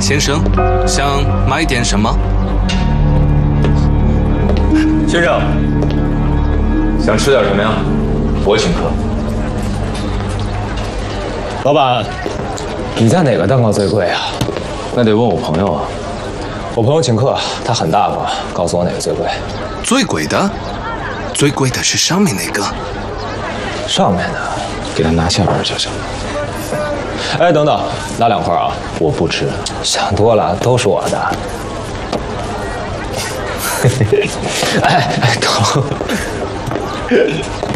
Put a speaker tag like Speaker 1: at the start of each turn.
Speaker 1: 先生，想买点什么？
Speaker 2: 先生，想吃点什么呀？我请客。
Speaker 3: 老板，你家哪个蛋糕最贵啊？
Speaker 2: 那得问我朋友啊。
Speaker 3: 我朋友请客，他很大方，告诉我哪个最贵。
Speaker 1: 最贵的？最贵的是上面那个。
Speaker 3: 上面的，
Speaker 2: 给他拿下边瞧瞧。
Speaker 3: 哎，等等，拿2块啊！
Speaker 2: 我不吃。
Speaker 3: 想多了，都是我的。哎，等。